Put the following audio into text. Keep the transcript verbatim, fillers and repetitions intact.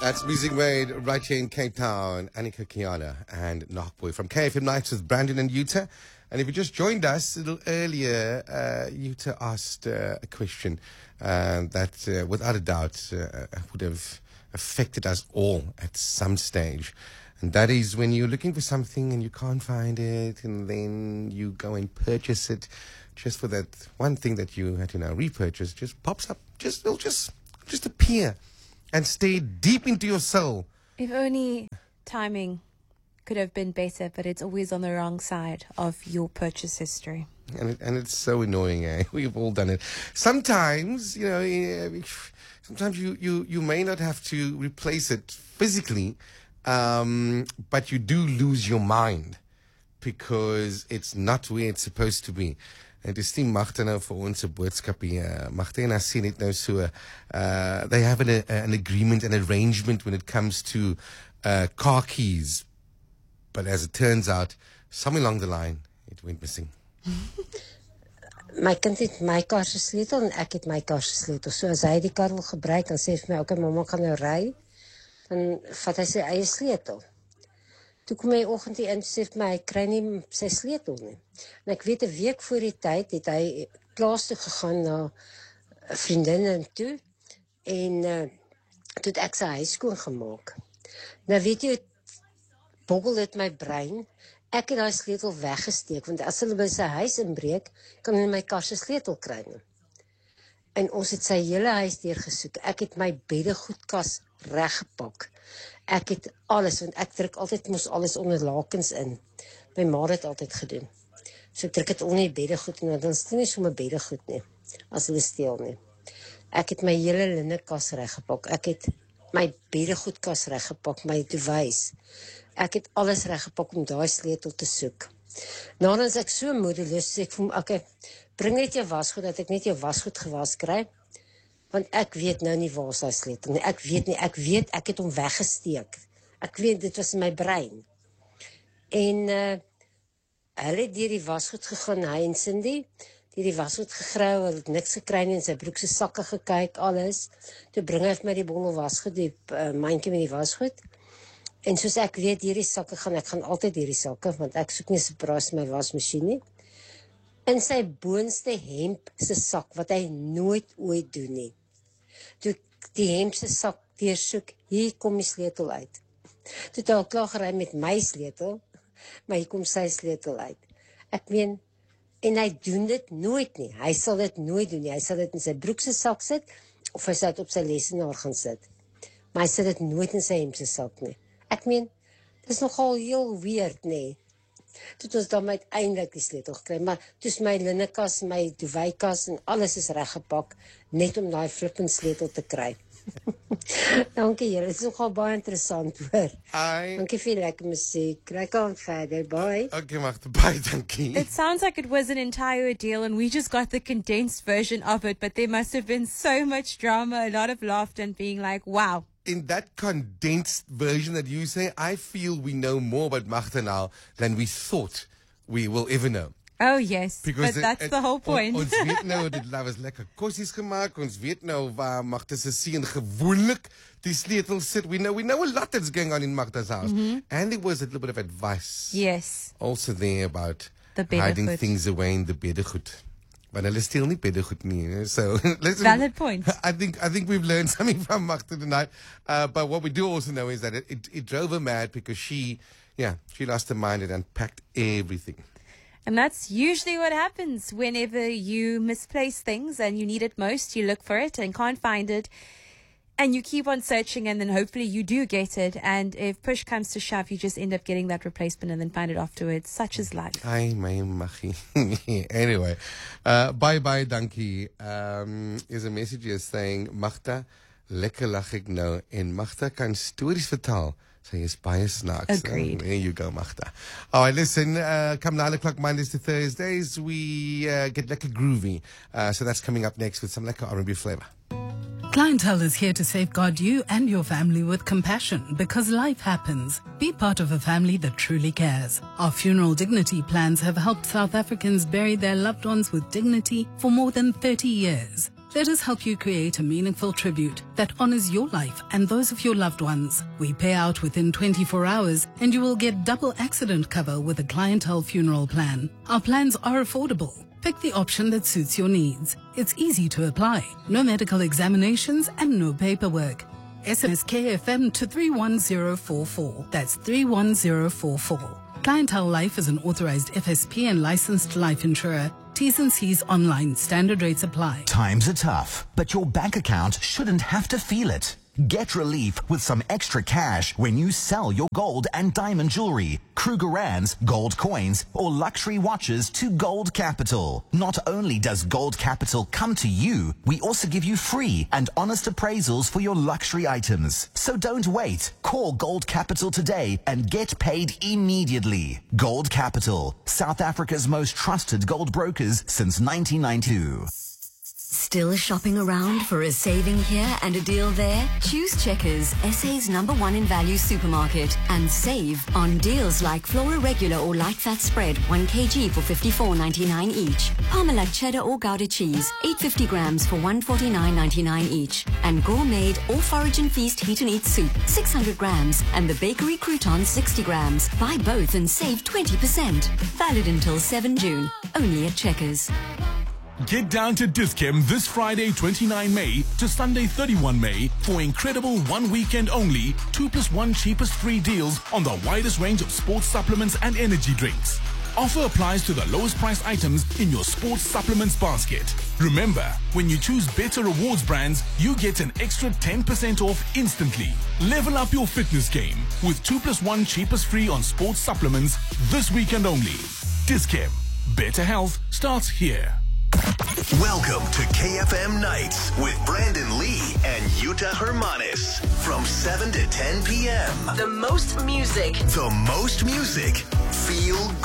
That's music made right here in Cape Town. Annika Kiana and Knockboy from K F M Nights with Brandon and Yuta. And if you just joined us a little earlier, uh, Yuta asked uh, a question uh, that, uh, without a doubt, uh, would have affected us all at some stage. And that is when you're looking for something and you can't find it, and then you go and purchase it just for that one thing that you had to now repurchase, just pops up, just it'll just just appear and stay deep into your soul. If only timing could have been better, but it's always on the wrong side of your purchase history. And it, and it's so annoying, eh? We've all done it. Sometimes, you know, sometimes you, you, you may not have to replace it physically, um, but you do lose your mind because it's not where it's supposed to be. En dis die magte nou vir ons 'n boodskap hier. Magte en Asie net nou so uh they have an, a, an agreement, an arrangement when it comes to uh car keys. But as it turns out, somewhere along the line it went missing. My kind het my kar se sleutel en ek het my kar se sleutel. So as hy die kar wil gebruik, dan sê hy vir my, "Oké, mamma gaan nou ry." Dan vat hy sy eie sleutel. Toe kom hy oggend hier in en sê vir my, hy kry nie sy sleutel nie. En ek weet 'n week voor die tyd het hy plaas toe gegaan na 'n vriendin toe en uh, toe het ek sy huis skoon gemaak. Nou weet jy, boggel dit my brein. Ek het daai sleutel weggesteek want as hulle by sy huis inbreek, kan hulle my kar se sleutel kry nie. En ons het sy hele huis deurgesoek. Ek het my beddegoedkas reggepak. Ek het alles, want ek druk altyd mos alles onder lakens in. My ma het dit altyd gedoen. So ek druk dit onder die beddegoed en dan steen nie sommer beddegoed nie, as hulle steel nie. Ek het my hele linnekas reggepak. Ek het my beddegoedkas reggepak, my duvets. Ek het alles reggepak om daai sleutel te soek. Nou dan is ek so moedeloos, sê ek vir hom, "Oké, bring net jou wasgoed dat ek net jou wasgoed gewas kry." Want ek weet nou nie waar is daai sleutel nie. Ek weet nie, ek weet ek het hom weggesteek. Ek weet dit was in my brein. En uh hulle het deur die wasgoed gegaan, hy en Cindy, deur die wasgoed gegrou, hulle het niks gekry nie, in sy broek se sakke gekyk, alles. Toe bring hy vir my die bondel wasgoed, die uh, mandjie met die wasgoed. En soos ek weet, hierdie sakke gaan, ek gaan altyd hierdie sakke, want ek soek nie 'n surprise in my wasmasjien nie. In sy boonste hemp se sak, wat hy nooit ooit doen nie. Toe die hemp se sak deursoek, hier kom die sleutel uit. Toe het hy al klaar gery met my sleutel, maar hier kom sy sleutel uit. Ek meen, en hy doen dit nooit nie. Hy sal dit nooit doen nie. Hy sal dit in sy broek se sak sit, of hy sal dit op sy lesenaar gaan sit. Maar hy sit dit nooit in sy hemp se sak nie. Ek meen, dit is nogal heel weird, nee. Toe het ons dan uiteindelik die sleutel gekry, maar toe is my linnekas, my duvetkas en alles is reggepak, net om daai flippend sleutel te kry. Dankie julle, dit is nogal baie interessant hoor. I... Dankie vir lekker musiek. Kry aan verder, bye. Okay, magte, bye, dankie. It sounds like it was an entire ordeal and we just got the condensed version of it, but there must have been so much drama, a lot of laughter and being like, wow. In that condensed version that you say, I feel we know more about Magda now than we thought we will ever know. Oh yes, Because but that's it, the whole point. On, ons weet nou, dit was lekker kossies gemaak, ons weet nou waar Magda se seun gewoonlik die sleutel sit. We know, we know a lot that's going on in Magda's house. Mm-hmm. And there was a little bit of advice. Yes. Also there about the hiding beddegoed. things away in the beddegoed. But hulle steel nie beddegoed nie. So listen, valid point. I think I think we've learned something from Magda tonight. Uh, but what we do also know is that it, it, it drove her mad because she, yeah, she lost her mind and unpacked everything. And that's usually what happens whenever you misplace things and you need it most. You look for it and can't find it. And you keep on searching and then hopefully you do get it. And if push comes to shove, you just end up getting that replacement and then find it afterwards. Such is life. Ai, my maggie. Anyway, uh, bye-bye, dankie. Um, is a message here saying, Magda, lekker lag ek nou. En Magda kan stories vertel. So is baie snaaks. Agreed. There you go, Magda. All right, listen, uh, come nine o'clock Mondays to Thursdays, we uh, get lekker groovy. Uh, so that's coming up next with some lekker R and B flavor. Clientele is here to safeguard you and your family with compassion because life happens. Be part of a family that truly cares. Our funeral dignity plans have helped South Africans bury their loved ones with dignity for more than thirty years. Let us help you create a meaningful tribute that honors your life and those of your loved ones. We pay out within twenty-four hours and you will get double accident cover with a clientele funeral plan. Our plans are affordable. Pick the option that suits your needs. It's easy to apply. No medical examinations and no paperwork. S M S K F M to three one zero four four. That's three one zero four four. Clientele Life is an authorized F S P and licensed life insurer. T's and C's online. Standard rates apply. Times are tough, but your bank account shouldn't have to feel it. Get relief with some extra cash when you sell your gold and diamond jewelry, Krugerrands, gold coins, or luxury watches to Gold Capital. Not only does Gold Capital come to you, we also give you free and honest appraisals for your luxury items. So don't wait. Call Gold Capital today and get paid immediately. Gold Capital, South Africa's most trusted gold brokers since nineteen ninety-two. Still shopping around for a saving here and a deal there? Choose Checkers, S A's number one in value supermarket, and save on deals like Flora Regular or Light Fat Spread, one kilogram for fifty-four ninety-nine each. Parmalat Cheddar or Gouda Cheese, eight hundred fifty grams for one forty-nine ninety-nine each. And Gourmet or Forage and Feast Heat and Eat Soup, six hundred grams, and the Bakery Crouton, sixty grams. Buy both and save twenty percent. Valid until seventh of June. Only at Checkers. Get down to Dis-Chem this Friday, twenty-ninth May to Sunday, thirty-first May for incredible one weekend only, two plus one cheapest free deals on the widest range of sports supplements and energy drinks. Offer applies to the lowest price items in your sports supplements basket. Remember, when you choose Better Rewards brands, you get an extra ten percent off instantly. Level up your fitness game with two plus one cheapest free on sports supplements this weekend only. Dis-Chem. Better health starts here. Welcome to K F M Nights with Brandon Lee and Yuta Hermanis from seven to ten p.m. The most music. The most music. Feel